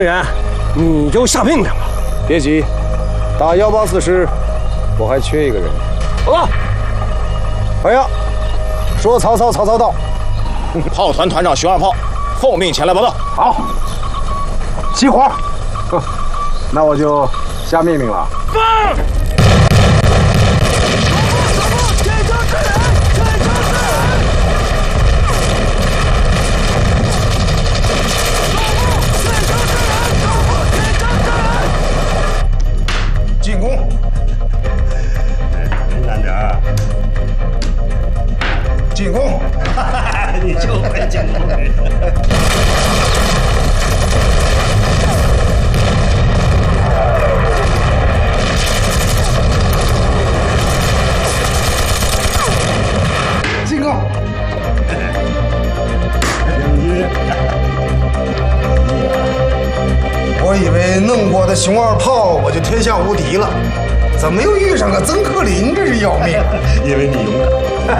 人，你就下命令吧。 别急，打184师，我还缺一个人。 报告。 哎呀，说曹操，曹操到。 炮团团长熊二炮，奉命前来报道。 好，熄火。那我就下命令了。 进攻！ 慢点儿。 进攻！ 你就会进攻。 进攻！ 我以为弄过的熊二炮我就天下无敌了，怎么又遇上个曾克林？这是要命！ 因为你勇敢。